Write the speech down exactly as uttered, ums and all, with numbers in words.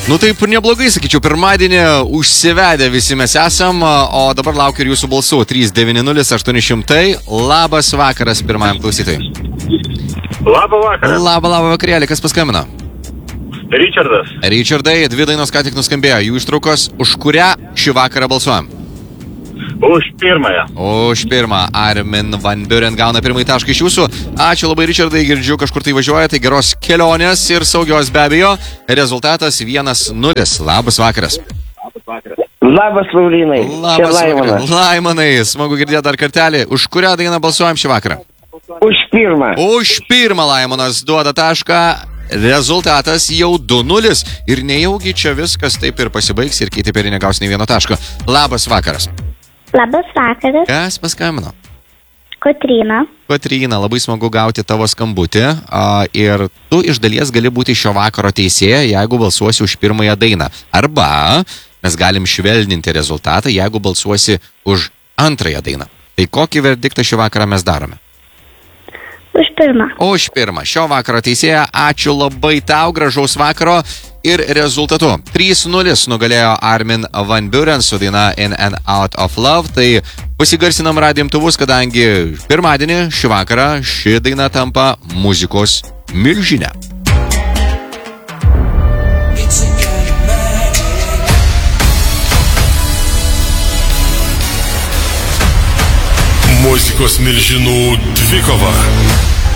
Nu taip neblogai, sakyčiau, pirmadienį užsivedę visi mes esam, o dabar laukiu ir jūsų balsų. trys devyni nulis aštuoni šimtai. Labas vakaras pirmajam klausytojui. Labą vakarą. Labą, labą vakarėlį, kas paskambino? Richardas. Richardai, dvi dainos ką tik nuskambėjo. Jų ištraukos, už kurią šį vakarą balsuojam? Už pirmąją. Už pirmą. Armin van Buren gauna pirmąjį tašką iš jūsų. Ačiū labai, Richardai, girdžiu, kažkur tai važiuoja, tai geros kelionės ir saugios be abejo. Rezultatas vienas nulis. Labas vakaras. Labas, Laurinai. Čia Labas Laimonas. vakaras. Laimonai, smagu girdėti dar kartelį. Už kurią dainą balsuojam šį vakarą? Už pirmą. Už pirmą Laimonas duoda tašką. Rezultatas jau du nulis. Ir nejaugi čia viskas taip ir pasibaigs ir kiti peri negaus nei vieno taško. Labas vakaras. Labas vakaras, Kas paskambino? Kotryna. Kotryna, labai smagu gauti tavo skambutį a, ir tu iš dalies gali būti šio vakaro teisėja, jeigu balsuosi už pirmąją dainą. Arba mes galim švelninti rezultatą, jeigu balsuosi už antrąją dainą. Tai kokį verdiktą šį vakarą mes darome? Už pirmą. Už pirmą. Šio vakaro teisėja, ačiū labai tau, gražaus vakaro ir rezultatu. trys nulis nugalėjo Armin van Buren su daina In and Out of Love. Tai pasigarsinam radijo imtuvus, kadangi pirmadienį šį vakarą ši daina tampa muzikos milžinė. Muzikos milžinų dvikova.